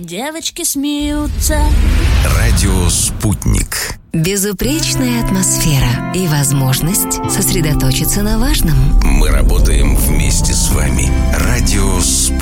девочки смеются. Радио «Спутник». Безупречная атмосфера и возможность сосредоточиться на важном. Мы работаем вместе с вами. Радио «Спутник».